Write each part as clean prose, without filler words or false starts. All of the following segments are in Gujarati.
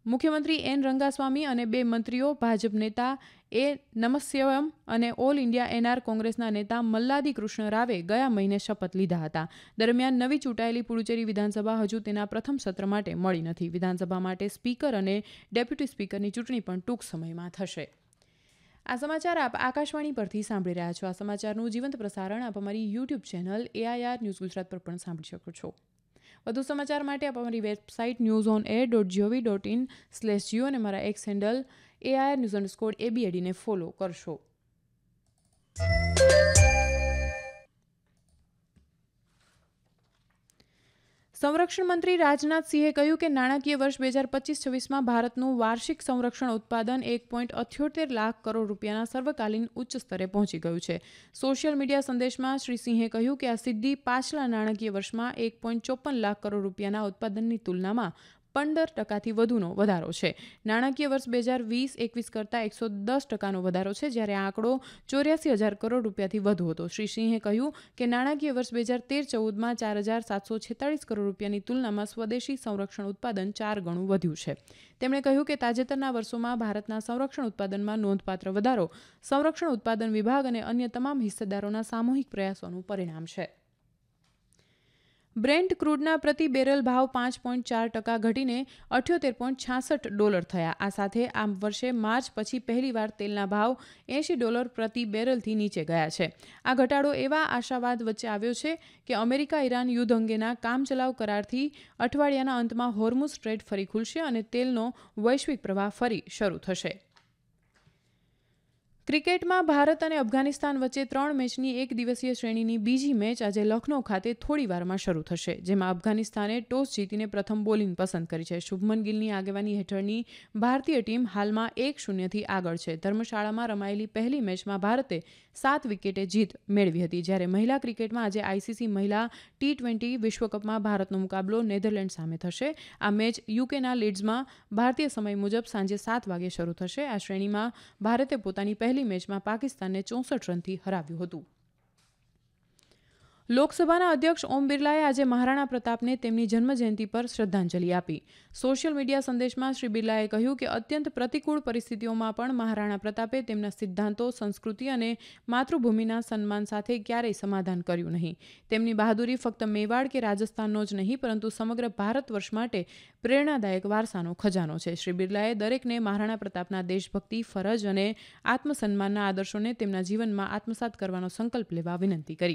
મુખ્યમંત્રી એન રંગાસ્વામી અને 2 મંત્રીઓ, ભાજપ નેતા એ નમસ્યવમ અને ઓલ ઇન્ડિયા એનઆર કોંગ્રેસના નેતા મલ્લાદી કૃષ્ણ રાવે ગયા મહિને શપથ લીધા હતા. દરમિયાન નવી ચૂંટાયેલી પુડુચેરી વિધાનસભા હજુ તેના પ્રથમ સત્ર માટે મળી નથી. વિધાનસભા માટે સ્પીકર અને ડેપ્યુટી સ્પીકરની ચૂંટણી પણ ટૂંક સમયમાં થશે. આ સમાચાર આપ આકાશવાણી પરથી સાંભળી રહ્યા છો. આ સમાચારનું જીવંત પ્રસારણ આપ અમારી YouTube channel AIR news Gujarat પર પણ સાંભળી શકો છો. વધુ સમાચાર માટે આપ અમારી વેબસાઇટ newsonair.gov.in/geo અને મારા એક્સ હેન્ડલ AIR_ABAD ને ફોલો કરશો. સંરક્ષણ મંત્રી રાજનાથસિંહે કહ્યું કે નાણાકીય વર્ષ 2025-26માં ભારતનું વાર્ષિક સંરક્ષણ ઉત્પાદન 1.78 લાખ કરોડ રૂપિયાના સર્વકાલીન ઉચ્ચ સ્તરે પહોંચી ગયું છે. સોશિયલ મીડિયા સંદેશમાં શ્રી સિંહે કહ્યું કે આ સિદ્ધિ પાછલા નાણાકીય વર્ષમાં 1.54 લાખ કરોડ રૂપિયાના ઉત્પાદનની તુલનામાં 15% વધુનો વધારો છે. નાણાકીય વર્ષ 2020-21 કરતાં 110%નો વધારો છે, જ્યારે આ આંકડો 84,000 કરોડ રૂપિયાથી વધુ હતો. શ્રી સિંહે કહ્યું કે નાણાકીય વર્ષ 2013-14માં 4,746 કરોડ રૂપિયાની તુલનામાં સ્વદેશી સંરક્ષણ ઉત્પાદન 4 ગણું વધ્યું છે. તેમણે કહ્યું કે તાજેતરના વર્ષોમાં ભારતના સંરક્ષણ ઉત્પાદનમાં નોંધપાત્ર વધારો સંરક્ષણ ઉત્પાદન વિભાગ અને અન્ય તમામ હિસ્સેદારોના સામૂહિક પ્રયાસોનું પરિણામ છે. બ્રેન્ટ ક્રૂડના પ્રતિ બેરલ ભાવ 5.4% ઘટીને $78.66 થયા. આ સાથે આ વર્ષે માર્ચ પછી પહેલીવાર તેલના ભાવ $80 પ્રતિ બેરલથી નીચે ગયા છે. આ ઘટાડો એવા આશાવાદ વચ્ચે આવ્યો છે કે અમેરિકા ઈરાન યુદ્ધ અંગેના કામચલાઉ કરારથી અઠવાડિયાના અંતમાં હોર્મુઝ સ્ટ્રેટ ફરી ખુલશે અને તેલનો વૈશ્વિક પ્રવાહ ફરી શરૂ થશે. ક્રિકેટમાં ભારત અને અફઘાનિસ્તાન વચ્ચે 3 મેચની એક દિવસીય શ્રેણીની બીજી મેચ આજે લખનૌ ખાતે થોડીવારમાં શરૂ થશે, જેમાં અફઘાનિસ્તાને ટોસ જીતીને પ્રથમ બોલિંગ પસંદ કરી છે. શુભમન ગિલની આગેવાની હેઠળની ભારતીય ટીમ હાલમાં 1-0થી આગળ છે. ધર્મશાળામાં રમાયેલી પહેલી મેચમાં ભારતે 7 વિકેટે જીત મેળવી હતી, જ્યારે મહિલા ક્રિકેટમાં આજે આઈસીસી મહિલા T20 વિશ્વકપમાં ભારતનો મુકાબલો નેધરલેન્ડ સામે થશે. આ મેચ યુકેના લીડ્સમાં ભારતીય સમય મુજબ સાંજે 7 વાગે શરૂ થશે. આ શ્રેણીમાં ભારતે પોતાની પહેલી મેચમાં પાકિસ્તાનને 64 રનથી હરાવ્યું હતું. લોકસભાના અધ્યક્ષ ઓમ બિરલાએ આજે મહારાણા પ્રતાપને તેમની જન્મજયંતિ પર શ્રદ્ધાંજલિ આપી. સોશિયલ મીડિયા સંદેશમાં શ્રી બિરલાએ કહ્યું કે અત્યંત પ્રતિકૂળ પરિસ્થિતિઓમાં પણ મહારાણા પ્રતાપે તેમના સિદ્ધાંતો, સંસ્કૃતિ અને માતૃભૂમિના સન્માન સાથે ક્યારેય સમાધાન કર્યું નહીં. તેમની બહાદુરી ફક્ત મેવાડ કે રાજસ્થાનનો જ નહીં, પરંતુ સમગ્ર ભારત વર્ષ માટે પ્રેરણાદાયક વારસાનો ખજાનો છે. શ્રી બિરલાએ દરેકને મહારાણા પ્રતાપના દેશભક્તિ, ફરજ અને આત્મસન્માનના આદર્શોને તેમના જીવનમાં આત્મસાત કરવાનો સંકલ્પ લેવા વિનંતી કરી.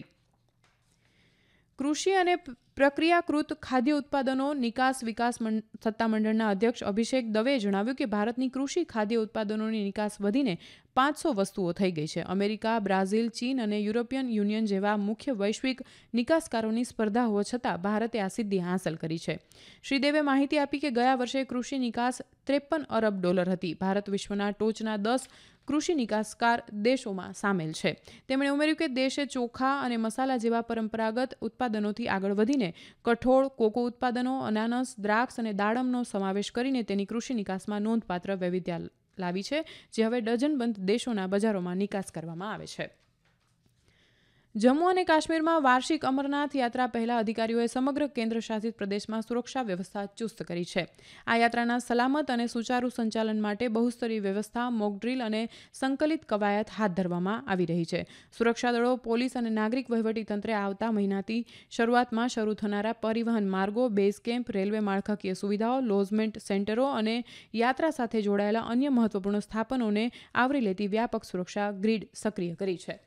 કૃષિ અને પ્રક્રિયાકૃત ખાદ્ય ઉત્પાદનો નિકાસ વિકાસ સત્તામંડળના અધ્યક્ષ અભિષેક દવેએ જણાવ્યું કે ભારતની કૃષિ ખાદ્ય ઉત્પાદનોની નિકાસ વધીને 500 વસ્તુઓ થઈ ગઈ છે. અમેરિકા, બ્રાઝિલ, ચીન અને યુરોપિયન યુનિયન જેવા મુખ્ય વૈશ્વિક નિકાસકારોની સ્પર્ધા હોવા છતાં ભારતે આ સિદ્ધિ હાંસલ કરી છે. શ્રી દેવે માહિતી આપી કે ગયા વર્ષે કૃષિ નિકાસ $53 અરબ હતી. ભારત વિશ્વના ટોચના 10 કૃષિ નિકાસકાર દેશોમાં સામેલ છે. તેમણે ઉમેર્યું કે દેશે ચોખા અને મસાલા જેવા પરંપરાગત ઉત્પાદનોથી આગળ વધીને કઠોળ, કોકો ઉત્પાદનો, અનાનસ, દ્રાક્ષ અને દાડમનો સમાવેશ કરીને તેની કૃષિ નિકાસમાં નોંધપાત્ર વૈવિધ્ય લાવી છે, જે હવે ડઝનબંધ દેશોના બજારોમાં નિકાસ કરવામાં આવે છે. જમ્મુ અને કાશ્મીરમાં વાર્ષિક અમરનાથ યાત્રા પહેલા અધિકારીઓએ સમગ્ર કેન્દ્રશાસિત પ્રદેશમાં સુરક્ષા વ્યવસ્થા ચુસ્ત કરી છે. આ યાત્રાના સલામત અને સુચારુ સંચાલન માટે બહુસ્તરીય વ્યવસ્થા, મોકડ્રીલ અને સંકલિત કવાયત હાથ ધરવામાં આવી રહી છે. સુરક્ષા દળો, પોલીસ અને નાગરિક વહીવટીતંત્રે આવતા મહિનાથી શરૂઆતમાં શરૂ થનારા પરિવહન માર્ગો, બેઝ કેમ્પ, રેલવે માળખાકીય સુવિધાઓ, લોજમેન્ટ સેન્ટરો અને યાત્રા સાથે જોડાયેલા અન્ય મહત્વપૂર્ણ સ્થાપનોને આવરી લેતી વ્યાપક સુરક્ષા ગ્રીડ સક્રિય કરી છે.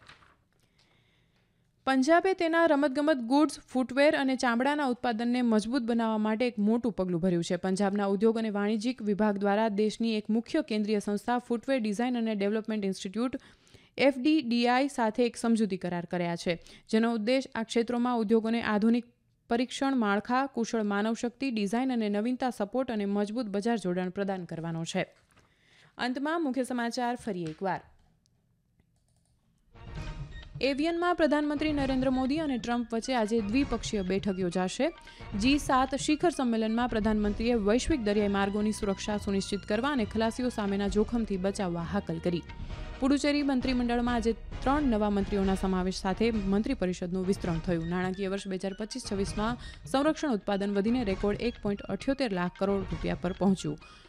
પંજાબે તેના રમતગમત ગુડ્સ, ફૂટવેર અને ચામડાના ઉત્પાદનને મજબૂત બનાવવા માટે એક મોટું પગલું ભર્યું છે. પંજાબના ઉદ્યોગ અને વાણિજ્યિક વિભાગ દ્વારા દેશની એક મુખ્ય કેન્દ્રીય સંસ્થા ફૂટવેર ડિઝાઇન અને ડેવલપમેન્ટ ઇન્સ્ટિટ્યૂટ FDDI સાથે એક સમજૂતી કરાર કર્યા છે, જેનો ઉદ્દેશ આ ક્ષેત્રોમાં ઉદ્યોગોને આધુનિક પરીક્ષણ માળખા, કુશળ માનવશક્તિ, ડિઝાઇન અને નવીનતા સપોર્ટ અને મજબૂત બજાર જોડાણ પ્રદાન કરવાનો છે. અંતમાં મુખ્ય સમાચાર ફરી એકવાર. એવિયનમાં પ્રધાનમંત્રી નરેન્દ્ર મોદી અને ટ્રમ્પ વચ્ચે આજે દ્વિપક્ષીય બેઠક યોજાશે. G7 શિખર સંમેલનમાં પ્રધાનમંત્રીએ વૈશ્વિક દરિયાઈ માર્ગોની સુરક્ષા સુનિશ્ચિત કરવા અને ખલાસીઓ સામેના જોખમથી બચાવવા હાકલ કરી. પુડુચેરી મંત્રીમંડળમાં આજે 3 નવા મંત્રીઓના સમાવેશ સાથે મંત્રી પરિષદનું વિસ્તરણ થયું. નાણાકીય વર્ષ 2025-26માં સંરક્ષણ ઉત્પાદન વધીને રેકોર્ડ 1.78 લાખ કરોડ રૂપિયા પર પહોંચ્યું.